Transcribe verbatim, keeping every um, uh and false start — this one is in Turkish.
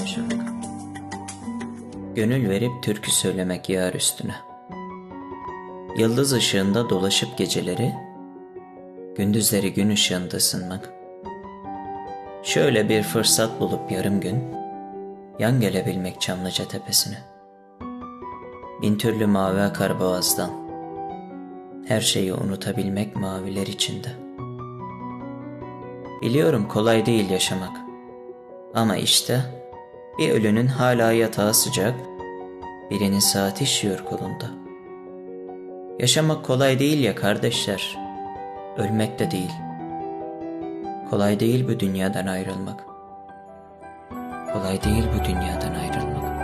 yaşamak. Gönül verip türkü söylemek yar üstüne. Yıldız ışığında dolaşıp geceleri, gündüzleri gün ışığında ısınmak. Şöyle bir fırsat bulup yarım gün, yan gelebilmek Çamlıca tepesine. Bin türlü mavi akar boğazdan, her şeyi unutabilmek maviler içinde. Biliyorum kolay değil yaşamak, ama işte bir ölünün hala yatağı sıcak, birinin saati işiyor kolunda. Yaşamak kolay değil ya kardeşler, ölmek de değil. Kolay değil bu dünyadan ayrılmak. Kolay değil bu dünyadan ayrılmak.